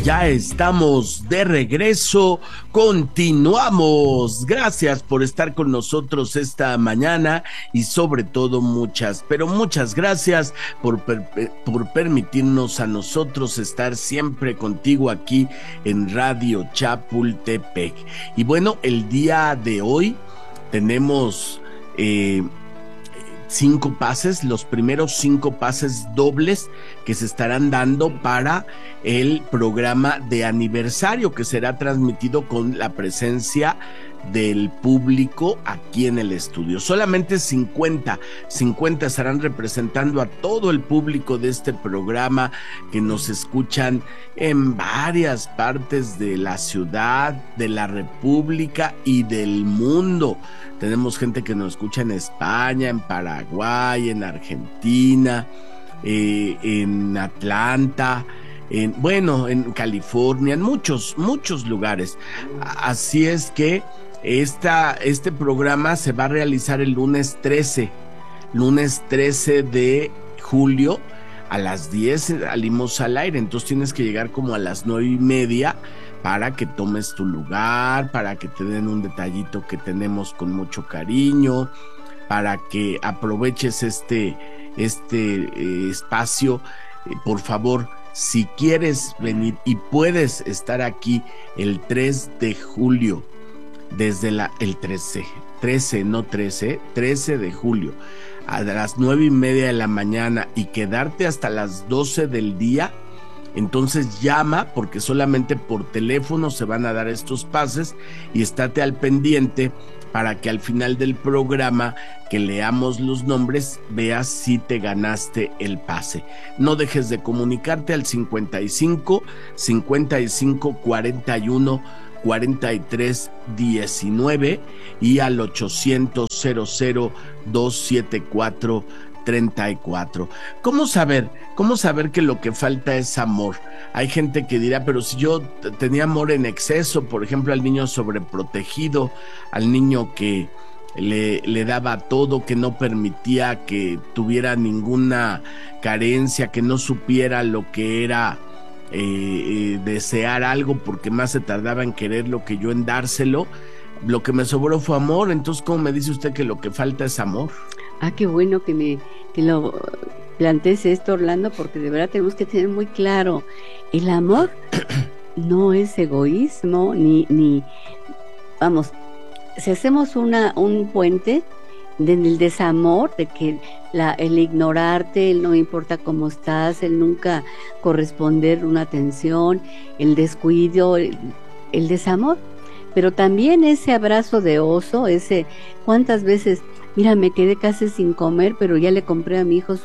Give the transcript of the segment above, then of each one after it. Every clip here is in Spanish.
Ya estamos de regreso, continuamos. Gracias por estar con nosotros esta mañana y sobre todo muchas gracias por permitirnos a nosotros estar siempre contigo aquí en Radio Chapultepec. Y bueno, el día de hoy tenemos 5 pases, los primeros 5 pases dobles que se estarán dando para el programa de aniversario que será transmitido con la presencia del público aquí en el estudio. Solamente 50 estarán representando a todo el público de este programa que nos escuchan en varias partes de la ciudad, de la República y del mundo. Tenemos gente que nos escucha en España, en Paraguay, en Argentina, en Atlanta, en California, en muchos lugares. Así es que este programa se va a realizar el lunes 13 de julio a las 10 salimos al aire, entonces tienes que llegar como a las 9:30 para que tomes tu lugar, para que te den un detallito que tenemos con mucho cariño, para que aproveches este espacio. Por favor, si quieres venir y puedes estar aquí el 3 de julio, desde el 13 de julio, a las 9:30 de la mañana y quedarte hasta las 12 del día, entonces llama, porque solamente por teléfono se van a dar estos pases, y estate al pendiente para que al final del programa, que leamos los nombres, veas si te ganaste el pase. No dejes de comunicarte al 55 41 43 19 y al 800 00 274 34. ¿Cómo saber que lo que falta es amor? Hay gente que dirá, pero si yo tenía amor en exceso, por ejemplo, al niño sobreprotegido, al niño que le daba todo, que no permitía que tuviera ninguna carencia, que no supiera lo que era desear algo, porque más se tardaba en quererlo que yo en dárselo. Lo que me sobró fue amor. Entonces, ¿cómo me dice usted que lo que falta es amor? Qué bueno que lo plantees esto, Orlando, porque de verdad tenemos que tener muy claro, el amor no es egoísmo, ni vamos, si hacemos un puente del desamor, de que el ignorarte, el no me importa cómo estás, el nunca corresponder una atención, el descuido, el desamor, pero también ese abrazo de oso, ¿cuántas veces? Mira, me quedé casi sin comer, pero ya le compré a mi hijo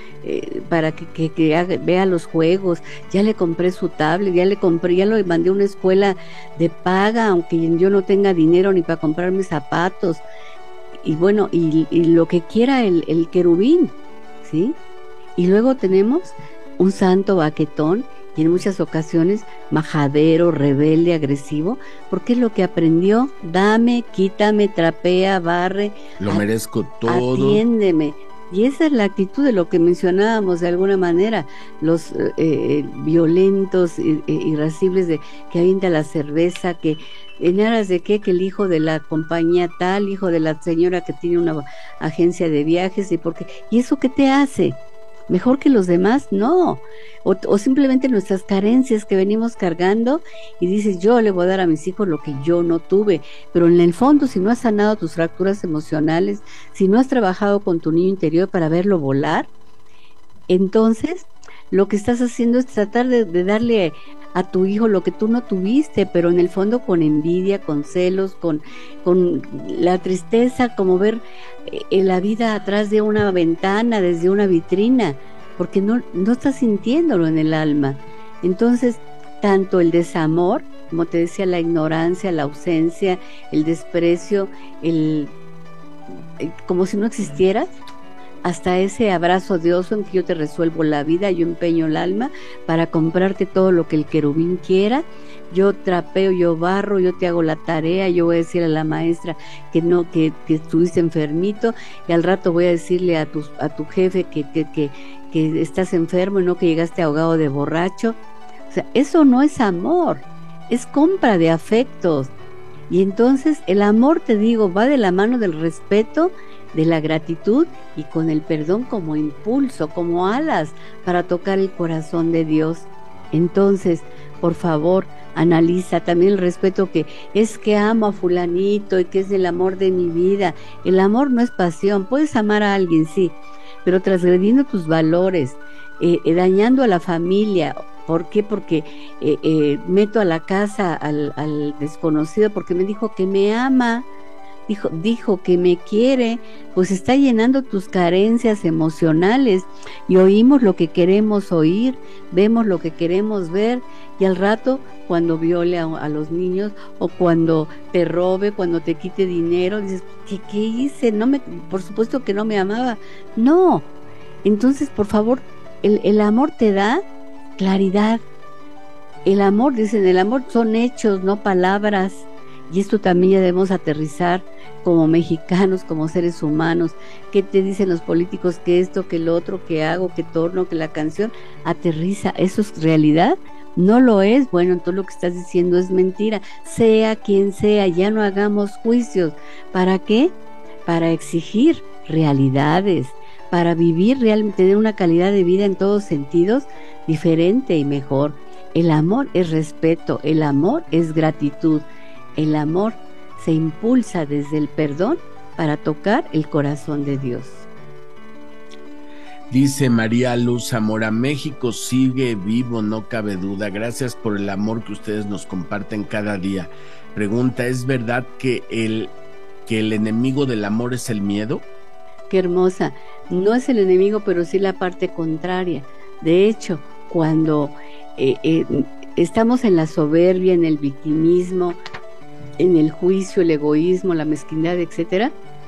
para que vea los juegos, ya le compré su tablet, ya lo mandé a una escuela de paga, aunque yo no tenga dinero ni para comprarme zapatos, y bueno, y lo que quiera el querubín, ¿sí? Y luego tenemos un santo baquetón, y en muchas ocasiones majadero, rebelde, agresivo, porque es lo que aprendió: dame, quítame, trapea, barre, lo merezco todo, atiéndeme. Y esa es la actitud de lo que mencionábamos de alguna manera, los violentos, irascibles, que avienta la cerveza, que en aras de que el hijo de la compañía tal, hijo de la señora que tiene una agencia de viajes, ¿y eso qué te hace? ¿Mejor que los demás? No. O simplemente nuestras carencias que venimos cargando, y dices, yo le voy a dar a mis hijos lo que yo no tuve. Pero en el fondo, si no has sanado tus fracturas emocionales, si no has trabajado con tu niño interior para verlo volar, entonces lo que estás haciendo es tratar de darle a tu hijo lo que tú no tuviste, pero en el fondo con envidia, con celos, con la tristeza, como ver la vida atrás de una ventana, desde una vitrina, porque no estás sintiéndolo en el alma. Entonces, tanto el desamor, como te decía, la ignorancia, la ausencia, el desprecio, como si no existieras, hasta ese abrazo de oso en que yo te resuelvo la vida, yo empeño el alma para comprarte todo lo que el querubín quiera, yo trapeo, yo barro, yo te hago la tarea, yo voy a decir a la maestra que estuviste enfermito, y al rato voy a decirle a tu jefe que estás enfermo y no que llegaste ahogado de borracho. O sea, eso no es amor, es compra de afectos. Y entonces el amor, te digo, va de la mano del respeto, de la gratitud y con el perdón como impulso, como alas para tocar el corazón de Dios. Entonces, por favor, analiza también el respeto, que es que amo a fulanito y que es el amor de mi vida. El amor no es pasión. Puedes amar a alguien, sí, pero transgrediendo tus valores, dañando a la familia. ¿Por qué? Porque meto a la casa al desconocido porque me dijo que me ama, dijo que me quiere, pues está llenando tus carencias emocionales, y oímos lo que queremos oír, vemos lo que queremos ver, y al rato cuando viole a los niños, o cuando te robe, cuando te quite dinero, dices, ¿qué hice? Por supuesto que no me amaba. No. Entonces, por favor, el amor te da claridad. El amor, dicen, el amor son hechos, no palabras. Y esto también ya debemos aterrizar como mexicanos, como seres humanos. ¿Qué te dicen los políticos? Que esto, que lo otro, que hago, que torno, que la canción. Aterriza, ¿eso es realidad? No lo es. Bueno, entonces lo que estás diciendo es mentira. Sea quien sea, ya no hagamos juicios. ¿Para qué? Para exigir realidades, para vivir realmente, tener una calidad de vida en todos sentidos diferente y mejor. El amor es respeto, el amor es gratitud. El amor se impulsa desde el perdón para tocar el corazón de Dios. Dice María Luz Zamora, México sigue vivo, no cabe duda. Gracias por el amor que ustedes nos comparten cada día. Pregunta, ¿es verdad que el enemigo del amor es el miedo? Qué hermosa. No es el enemigo, pero sí la parte contraria. De hecho, cuando estamos en la soberbia, en el victimismo, en el juicio, el egoísmo, la mezquindad, etcétera,